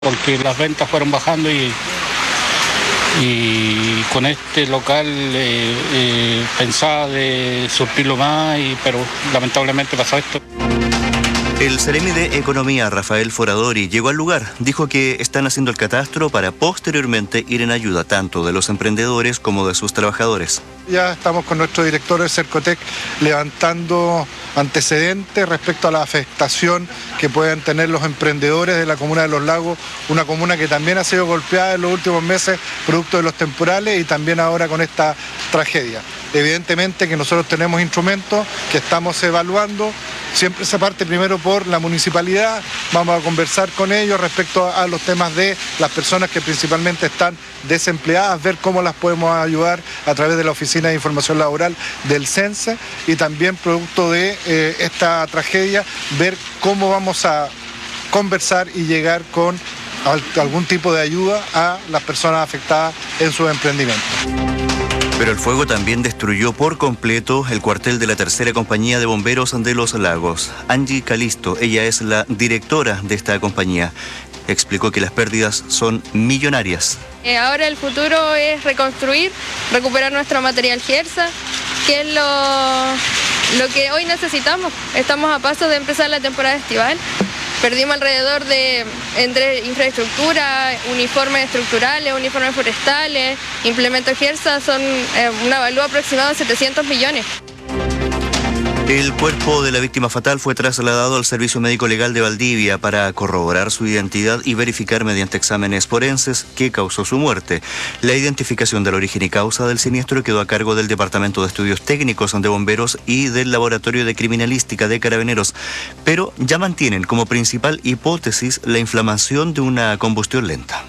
porque las ventas fueron bajando y con este local pensaba de surtirlo más, pero lamentablemente pasó esto. El Seremi de Economía, Rafael Foradori, llegó al lugar. Dijo que están haciendo el catastro para posteriormente ir en ayuda tanto de los emprendedores como de sus trabajadores. Ya estamos con nuestro director del Cercotec levantando antecedentes respecto a la afectación que puedan tener los emprendedores de la comuna de Los Lagos, una comuna que también ha sido golpeada en los últimos meses producto de los temporales y también ahora con esta tragedia. Evidentemente que nosotros tenemos instrumentos que estamos evaluando, siempre se parte primero por la municipalidad, vamos a conversar con ellos respecto a los temas de las personas que principalmente están desempleadas, ver cómo las podemos ayudar a través de la Oficina de Información Laboral del CENSE y también producto de esta tragedia, ver cómo vamos a conversar y llegar con algún tipo de ayuda a las personas afectadas en sus emprendimientos. Pero el fuego también destruyó por completo el cuartel de la tercera compañía de bomberos de Los Lagos. Angie Calisto, ella es la directora de esta compañía, explicó que las pérdidas son millonarias. Ahora el futuro es reconstruir, recuperar nuestro material GERSA, que es lo que hoy necesitamos. Estamos a paso de empezar la temporada estival. Perdimos alrededor de, entre infraestructura, uniformes estructurales, uniformes forestales, implementos GERSA, son un avalúo aproximado de 700 millones. El cuerpo de la víctima fatal fue trasladado al Servicio Médico Legal de Valdivia para corroborar su identidad y verificar mediante exámenes forenses qué causó su muerte. La identificación del origen y causa del siniestro quedó a cargo del Departamento de Estudios Técnicos de Bomberos y del Laboratorio de Criminalística de Carabineros, pero ya mantienen como principal hipótesis la inflamación de una combustión lenta.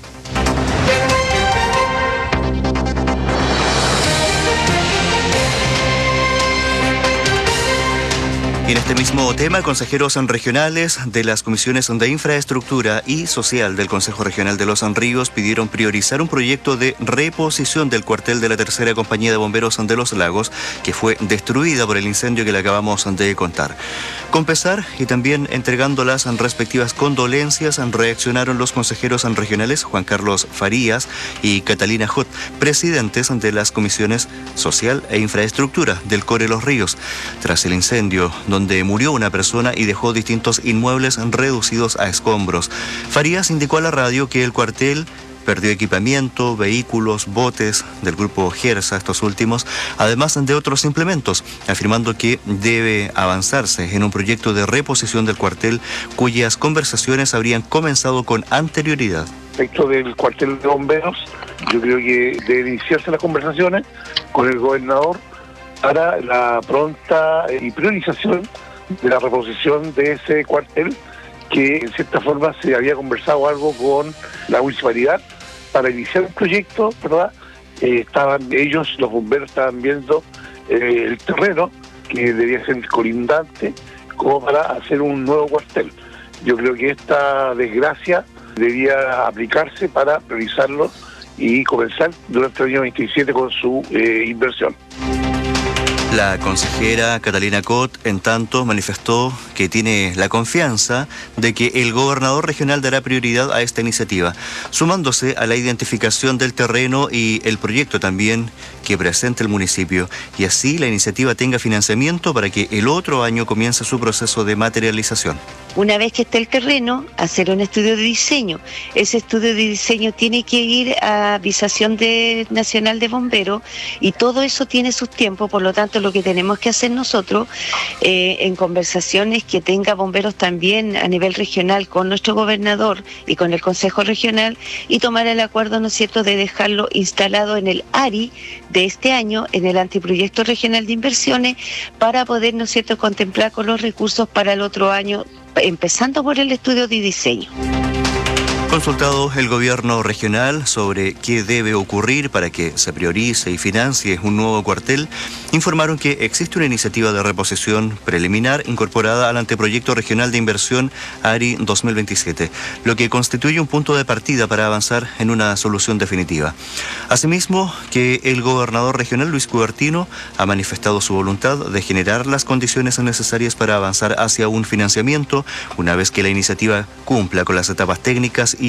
En este mismo tema, consejeros regionales de las comisiones de Infraestructura y Social del Consejo Regional de Los Ríos pidieron priorizar un proyecto de reposición del cuartel de la tercera compañía de bomberos de Los Lagos, que fue destruida por el incendio que le acabamos de contar. Con pesar y también entregando las respectivas condolencias, reaccionaron los consejeros regionales Juan Carlos Farías y Catalina Hot, presidentes de las comisiones Social e Infraestructura del Core Los Ríos, tras el incendio donde murió una persona y dejó distintos inmuebles reducidos a escombros. Farías indicó a la radio que el cuartel perdió equipamiento, vehículos, botes del grupo GERSA, estos últimos, además de otros implementos, afirmando que debe avanzarse en un proyecto de reposición del cuartel cuyas conversaciones habrían comenzado con anterioridad. Respecto del cuartel de bomberos, yo creo que deben iniciarse las conversaciones con el gobernador para la pronta y priorización de la reposición de ese cuartel, que en cierta forma se había conversado algo con la municipalidad para iniciar un proyecto, ¿verdad? Estaban ellos, los bomberos, estaban viendo el terreno que debía ser colindante como para hacer un nuevo cuartel. Yo creo que esta desgracia debía aplicarse para priorizarlo y comenzar durante el año 27 con su inversión. La consejera Catalina Cot, en tanto, manifestó que tiene la confianza de que el gobernador regional dará prioridad a esta iniciativa, sumándose a la identificación del terreno y el proyecto también que presente el municipio, y así la iniciativa tenga financiamiento para que el otro año comience su proceso de materialización. Una vez que esté el terreno, hacer un estudio de diseño. Ese estudio de diseño tiene que ir a visación nacional de bomberos y todo eso tiene sus tiempos, por lo tanto lo que tenemos que hacer nosotros en conversaciones que tenga bomberos también a nivel regional con nuestro gobernador y con el Consejo Regional y tomar el acuerdo, ¿no es cierto?, de dejarlo instalado en el ARI de este año, en el Anteproyecto Regional de Inversiones, para poder, ¿no es cierto?, contemplar con los recursos para el otro año, empezando por el estudio de diseño. Consultado el gobierno regional sobre qué debe ocurrir para que se priorice y financie un nuevo cuartel, informaron que existe una iniciativa de reposición preliminar incorporada al anteproyecto regional de inversión ARI 2027, lo que constituye un punto de partida para avanzar en una solución definitiva. Asimismo, que el gobernador regional Luis Cubertino ha manifestado su voluntad de generar las condiciones necesarias para avanzar hacia un financiamiento una vez que la iniciativa cumpla con las etapas técnicas